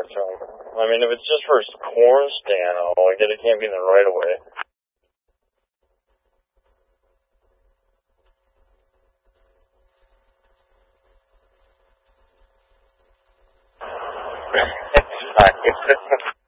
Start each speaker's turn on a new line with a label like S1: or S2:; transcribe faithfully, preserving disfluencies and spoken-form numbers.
S1: talk to him. I mean, if it's just for his corn stand, oh, I get it can't be in the right of way. It's fine.